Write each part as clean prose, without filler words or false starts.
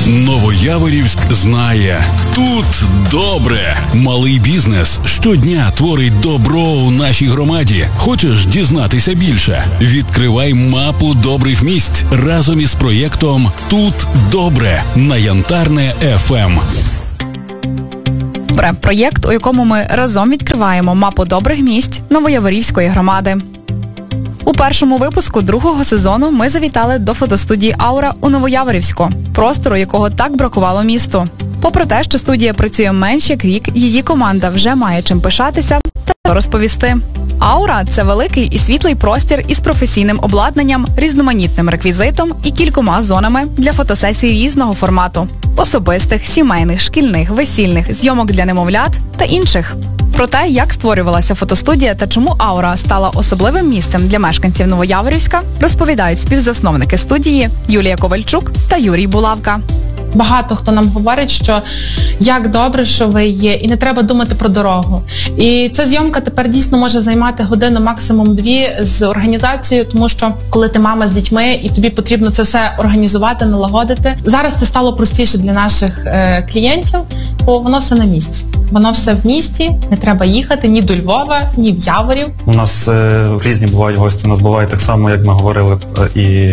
Новояворівськ знає. Тут добре. Малий бізнес щодня творить добро у нашій громаді. Хочеш дізнатися більше? Відкривай мапу добрих місць разом із проєктом «Тут добре» на Янтарне ФМ. Проєкт, у якому ми разом відкриваємо мапу добрих місць Новояворівської громади. У першому випуску другого сезону ми завітали до фотостудії «Аура» у Новояворівську, простору, якого так бракувало місту. Попри те, що студія працює менш як рік, її команда вже має чим пишатися та розповісти. «Аура» – це великий і світлий простір із професійним обладнанням, різноманітним реквізитом і кількома зонами для фотосесій різного формату – особистих, сімейних, шкільних, весільних, зйомок для немовлят та інших. Про те, як створювалася фотостудія та чому «Аура» стала особливим місцем для мешканців Новояворівська, розповідають співзасновники студії Юлія Ковальчук та Юрій Булавка. Багато хто нам говорить, що як добре, що ви є, і не треба думати про дорогу. І ця зйомка тепер дійсно може займати годину, максимум 2 з організацією, тому що коли ти мама з дітьми і тобі потрібно це все організувати, налагодити. Зараз це стало простіше для наших клієнтів, бо воно все на місці. Воно все в місті, не треба їхати ні до Львова, ні в Яворів. У нас різні бувають гості, у нас буває так само, як ми говорили, і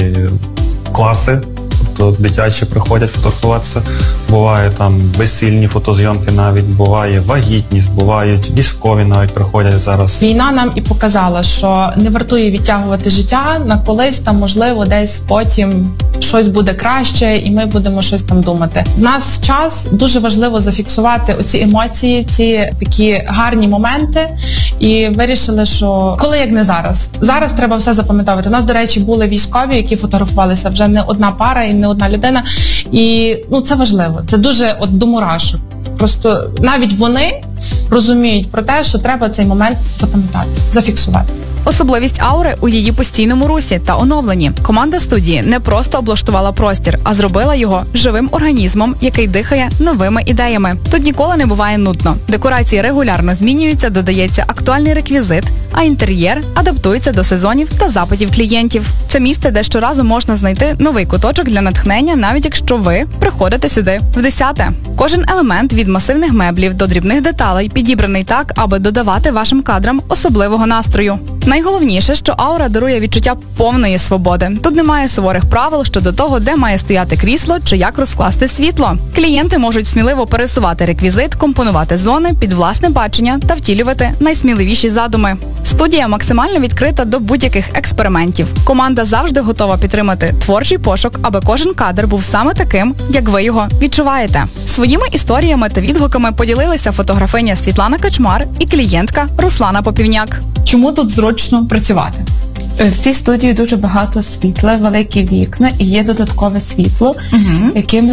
класи. Тобто дитячі приходять фотографуватися, буває там весільні фотозйомки навіть, буває вагітність, бувають військові навіть приходять зараз. Війна нам і показала, що не вартує відтягувати життя на колись, там можливо десь потім щось буде краще і ми будемо щось там думати. В нас час, дуже важливо зафіксувати оці емоції, ці такі гарні моменти і вирішили, що коли як не зараз. Зараз треба все запам'ятовувати. У нас, до речі, були військові, які фотографувалися, вже не одна пара і не одна людина. І це важливо. Це дуже до мурашок. Просто навіть вони розуміють про те, що треба цей момент запам'ятати, зафіксувати. Особливість «Аури» у її постійному русі та оновленні. Команда студії не просто облаштувала простір, а зробила його живим організмом, який дихає новими ідеями. Тут ніколи не буває нудно. Декорації регулярно змінюються, додається актуальний реквізит, а інтер'єр адаптується до сезонів та запитів клієнтів. Це місце, де щоразу можна знайти новий куточок для натхнення, навіть якщо ви приходите сюди в 10-те. Кожен елемент від масивних меблів до дрібних деталей підібраний так, аби додавати вашим кадрам особливого настрою. Найголовніше, що «Аура» дарує відчуття повної свободи. Тут немає суворих правил щодо того, де має стояти крісло чи як розкласти світло. Клієнти можуть сміливо пересувати реквізит, компонувати зони під власне бачення та втілювати найсміливіші задуми. Студія максимально відкрита до будь-яких експериментів. Команда завжди готова підтримати творчий пошук, аби кожен кадр був саме таким, як ви його відчуваєте. Своїми історіями та відгуками поділилися фотографиня Світлана Качмар і клієнтка Руслана Попівняк. Чому тут зручно працювати? В цій студії дуже багато світла, великі вікна і є додаткове світло, з яким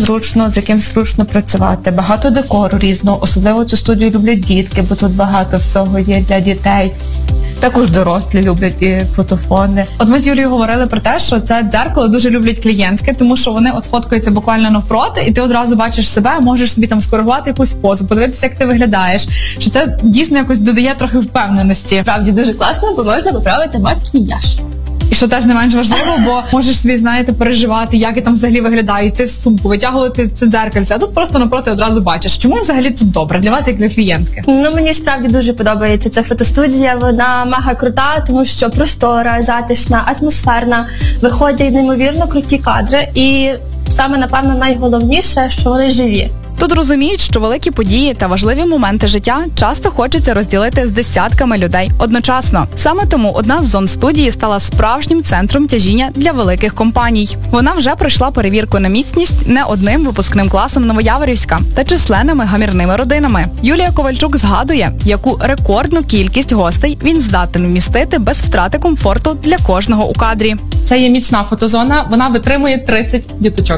зручно працювати. Багато декору різного, особливо цю студію люблять дітки, бо тут багато всього є для дітей. Також дорослі люблять і фотофони. От ми з Юлією говорили про те, що це дзеркало дуже люблять клієнтки, тому що вони фоткаються буквально навпроти, і ти одразу бачиш себе, можеш собі там скоригувати якусь позу, подивитися, як ти виглядаєш. Що це дійсно якось додає трохи впевненості. Справді дуже класно, бо можна поправити макіяж. І що теж не менш важливо, бо можеш собі, переживати, як я там взагалі виглядаю, йти в сумку, витягувати це дзеркальце, а тут просто напроти одразу бачиш. Чому взагалі тут добре для вас, як для клієнтки? Мені справді дуже подобається ця фотостудія, вона мега крута, тому що простора, затишна, атмосферна, виходять неймовірно круті кадри і саме, напевно, найголовніше, що вони живі. Тут розуміють, що великі події та важливі моменти життя часто хочеться розділити з десятками людей одночасно. Саме тому одна з зон студії стала справжнім центром тяжіння для великих компаній. Вона вже пройшла перевірку на міцність не одним випускним класом Новояворівська та численними гамірними родинами. Юлія Ковальчук згадує, яку рекордну кількість гостей він здатен вмістити без втрати комфорту для кожного у кадрі. Це є міцна фотозона, вона витримує 30 діточок.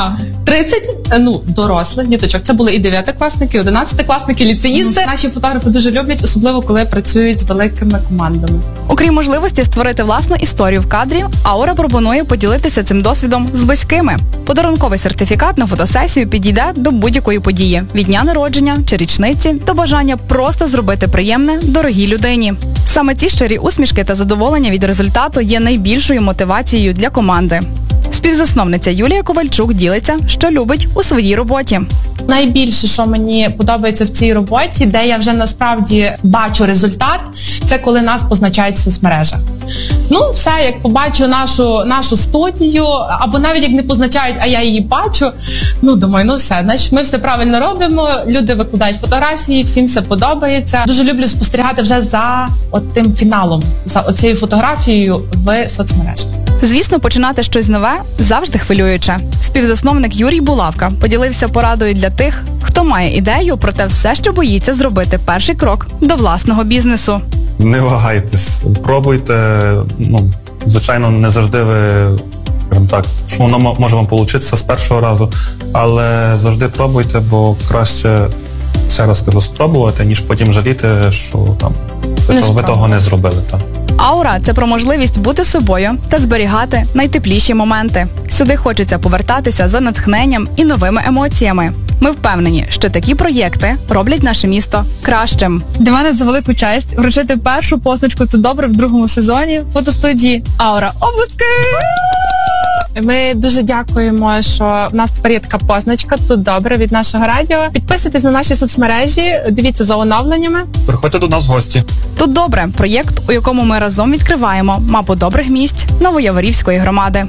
30, дорослих діточок. Це були і 9-класники, і 11-класники, ліцеїсти. Наші фотографи дуже люблять, особливо коли працюють з великими командами. Окрім можливості створити власну історію в кадрі, «Аура» пропонує поділитися цим досвідом з близькими. Подарунковий сертифікат на фотосесію підійде до будь-якої події. Від дня народження чи річниці до бажання просто зробити приємне дорогій людині. Саме ці щирі усмішки та задоволення від результату є найбільшою мотивацією для команди. Співзасновниця Юлія Ковальчук ділиться, що любить у своїй роботі. Найбільше, що мені подобається в цій роботі, де я вже насправді бачу результат, це коли нас позначають в соцмережах. Ну, все, як побачу нашу студію, або навіть як не позначають, а я її бачу, думаю, все, значить ми все правильно робимо, люди викладають фотографії, всім все подобається. Дуже люблю спостерігати вже за тим фіналом, за оцією фотографією в соцмережах. Звісно, починати щось нове завжди хвилююче. Співзасновник Юрій Булавка поділився порадою для тих, хто має ідею, проте все ще боїться зробити перший крок до власного бізнесу. Не вагайтесь, пробуйте. Звичайно, не завжди ви, скажімо так, що воно може вам вийти з першого разу, але завжди пробуйте, бо краще, ще раз кажу, спробувати, ніж потім жаліти, що ви того не зробили. Аура – це про можливість бути собою та зберігати найтепліші моменти. Сюди хочеться повертатися за натхненням і новими емоціями. Ми впевнені, що такі проєкти роблять наше місто кращим. Для мене за велику честь вручити першу позначку «Це добре» в другому сезоні фотостудії Аура. Обласки! Ми дуже дякуємо, що в нас тепер є така позначка «Тут добре» від нашого радіо. Підписуйтесь на наші соцмережі, дивіться за оновленнями. Приходьте до нас в гості. «Тут добре» – проєкт, у якому ми разом відкриваємо мапу добрих місць Новояворівської громади.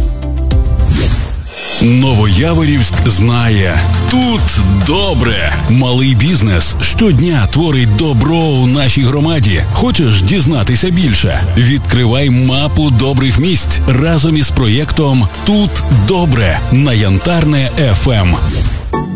Новояворівськ знає. Тут добре. Малий бізнес щодня творить добро у нашій громаді. Хочеш дізнатися більше? Відкривай мапу добрих місць разом із проєктом «Тут добре» на Янтарне ФМ.